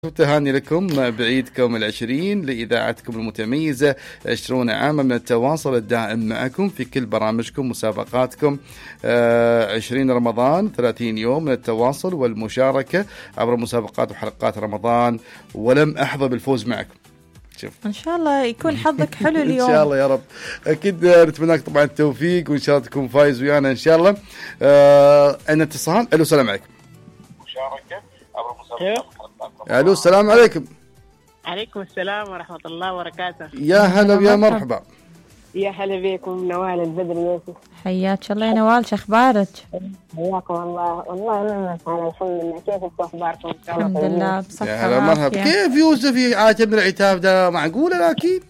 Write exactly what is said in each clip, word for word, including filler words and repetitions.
تهاني لكم بعيدكم العشرين لإذاعتكم المتميزة. عشرون عاما من التواصل الدائم معكم في كل برامجكم مسابقاتكم. عشرين رمضان ثلاثين يوم من التواصل والمشاركة عبر مسابقات وحلقات رمضان، ولم أحظى بالفوز معكم. شوف. إن شاء الله يكون حظك حلو اليوم. إن شاء الله يا رب. أكيد نتمنى لك طبعا التوفيق، وإن شاء الله تكون فايز ويانا إن شاء الله. آه أنا اتصال. ألو السلام عليكم. مشاركة عبر مسابقات. ألو السلام عليكم. عليكم السلام ورحمة الله وبركاته. يا هلا ويا مرحبا. يا هلا بكم. نوال البدر يوسف. حياك الله يا نوال، شو أخبارك؟ حياكم الله. والله أنا الحمد لله. كيف أخباركم؟ الحمد لله بصحة يا هلا مرحبا. كيف يوسف عاتب العتاب ده معقولة؟ أكيد.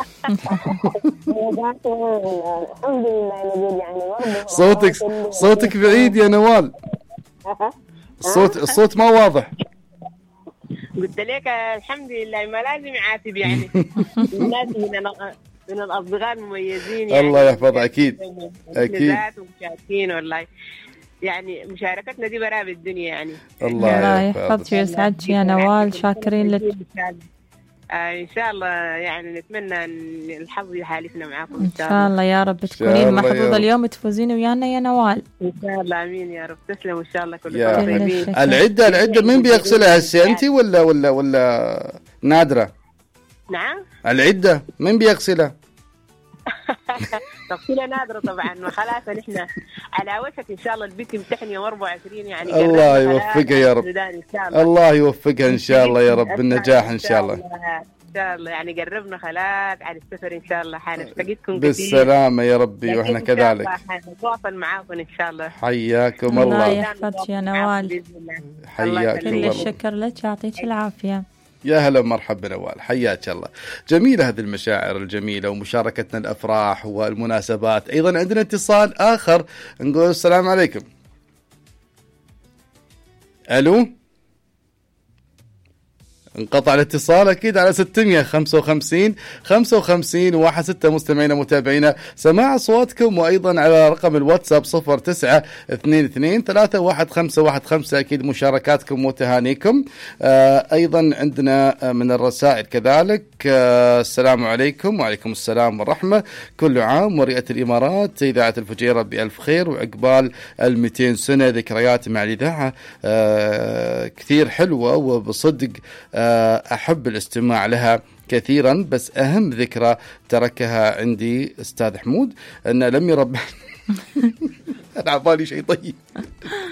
الحمد لله نقول يعني صوتك صوتك بعيد يا نوال. الصوت الصوت ما واضح. قلت لك الحمد لله ما لازم يعاتب يعني. الناس من من الأصدقاء المميزين يعني. الله يحفظها. أكيد أكيد ومشاركين والله يعني مشاركتنا دي برا بالدنيا يعني. الله يحفظك ويسعدك يا نوال، شاكرين لك. آه إن شاء الله يعني نتمنى أن الحظ يحالفنا معاكم إن شاء الله يا رب تكونين محظوظة اليوم تفوزين ويانا يا نوال. إن شاء الله آمين يا رب. تسلموا إن شاء الله كل سنة طيبين. العدة العدة مين بيغسلها هسه، أنت ولا ولا ولا نادرة؟ نعم. العدة مين بيغسلها؟ تغسيلها نادرة طبعا. وخلاص نحن على وشك إن شاء الله البيت يمتحن يوم أربعة وعشرين يعني. الله يوفقها يا رب. الله يوفقها إن شاء الله يا رب بالنجاح إن شاء الله. إن شاء الله يعني قربنا خلاص على السفر إن شاء الله. حنفتقدكم بالسلامة يا ربي وإحنا كذلك. نتواصل معاكم إن شاء الله. حياكم الله. الله يحفظك يا نوال. حياكم كل الشكر لك، يعطيك العافية. يا هلا ومرحبا نوال، حياك الله. جميلة هذه المشاعر الجميلة ومشاركتنا الأفراح والمناسبات. أيضا عندنا اتصال آخر، نقول السلام عليكم. ألو، انقطع الاتصال أكيد على ستمية خمسة وخمسين خمسة وخمسين واحد ستة. مستمعينا متابعينا سماع أصواتكم، وأيضا على رقم الواتساب صفر تسعة اثنين اثنين ثلاثة واحد خمسة واحد خمسة. أكيد مشاركاتكم وتهانيكم. آه أيضا عندنا من الرسائل كذلك. آه السلام عليكم. وعليكم السلام والرحمة. كل عام ورئة الإمارات إذاعة الفجيرة بألف خير، وعقبال المئتين سنة. ذكريات مع الإذاعة آه كثير حلوة، وبصدق أحب الاستماع لها كثيرا، بس أهم ذكرى تركها عندي أستاذ حمود أنه لم يربى. أنا عبالي شيء طيب.